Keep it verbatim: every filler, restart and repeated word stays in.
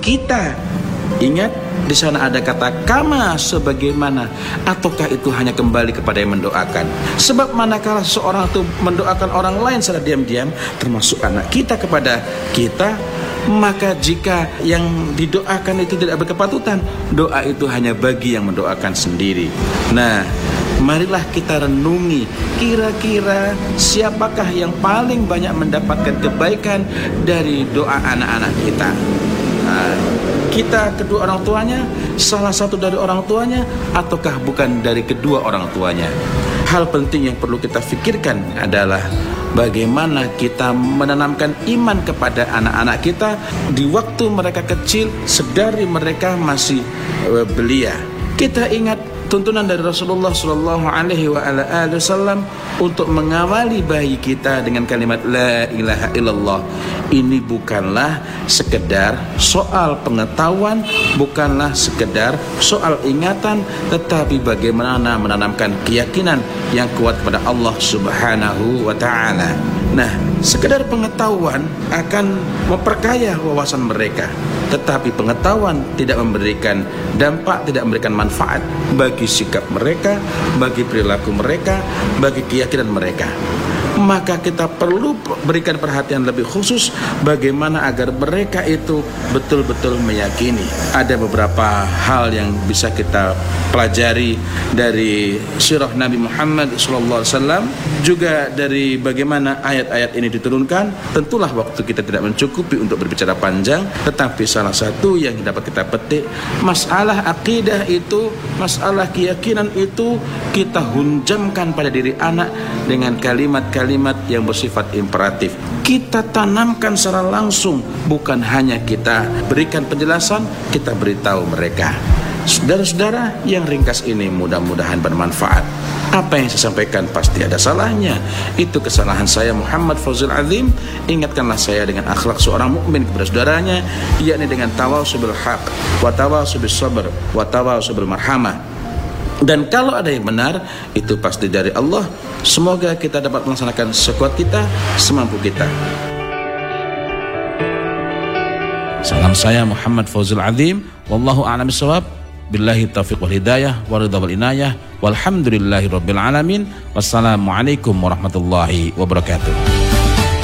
kita. Ingat, di sana ada kata kama, sebagaimana, ataukah itu hanya kembali kepada yang mendoakan? Sebab manakala seseorang itu mendoakan orang lain secara diam-diam, termasuk anak kita kepada kita, maka jika yang didoakan itu tidak berkepatutan, doa itu hanya bagi yang mendoakan sendiri. Nah, marilah kita renungi, kira-kira siapakah yang paling banyak mendapatkan kebaikan dari doa anak-anak kita? Nah, kita kedua orang tuanya, salah satu dari orang tuanya, ataukah bukan dari kedua orang tuanya? Hal penting yang perlu kita pikirkan adalah bagaimana kita menanamkan iman kepada anak-anak kita di waktu mereka kecil, sedari mereka masih belia. Kita ingat tuntunan dari Rasulullah Shallallahu Alaihi Wasallam untuk mengawali bayi kita dengan kalimat La ilaha illallah. Ini bukanlah sekedar soal pengetahuan, bukanlah sekedar soal ingatan, tetapi bagaimana menanamkan keyakinan yang kuat kepada Allah Subhanahu wa Ta'ala. Nah, sekedar pengetahuan akan memperkaya wawasan mereka, tetapi pengetahuan tidak memberikan dampak, tidak memberikan manfaat bagi sikap mereka, bagi perilaku mereka, bagi keyakinan mereka. Maka kita perlu berikan perhatian lebih khusus bagaimana agar mereka itu betul-betul meyakini. Ada beberapa hal yang bisa kita pelajari dari sirah Nabi Muhammad shallallahu alaihi wasallam, juga dari bagaimana ayat-ayat ini diturunkan. Tentulah waktu kita tidak mencukupi untuk berbicara panjang, tetapi salah satu yang dapat kita petik, masalah akidah itu, masalah keyakinan itu kita hunjamkan pada diri anak dengan kalimat-kalimat kalimat yang bersifat imperatif. Kita tanamkan secara langsung, bukan hanya kita berikan penjelasan, kita beritahu mereka. Saudara-saudara, yang ringkas ini mudah-mudahan bermanfaat. Apa yang saya sampaikan pasti ada salahnya. Itu kesalahan saya, Muhammad Fawzul Azim. Ingatkanlah saya dengan akhlak seorang mukmin kepada saudaranya, yakni dengan tawassul bil haq, wa tawassul bis sabr, wa tawassul bil marhamah. Dan kalau ada yang benar, itu pasti dari Allah. Semoga kita dapat melaksanakan sekuat kita, semampu kita. Salam saya Muhammad Fawzul Azim. Wallahu a'lam bishawab. Billahi taufiq wal hidayah wa ridha wal inayah. Walhamdulillahi rabbil alamin. Wassalamualaikum warahmatullahi wabarakatuh.